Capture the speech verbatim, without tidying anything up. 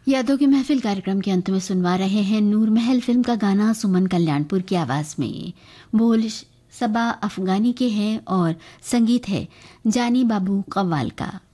यादों की महफिल कार्यक्रम के अंत में सुनवा रहे हैं नूर महल फिल्म का गाना सुमन कल्याणपुर की आवाज में। बोल सबा अफगानी के हैं और संगीत है जानी बाबू कव्वाल का।